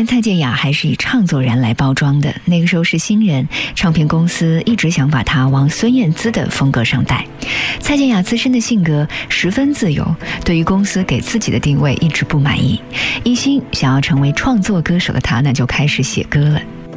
蔡健雅还是以唱作人来包装的，那个时候是新人，唱片公司一直想把她往孙燕姿的风格上带。蔡健雅自身的性格十分自由，对于公司给自己的定位一直不满意，一心想要成为创作歌手的她，那就开始写歌了。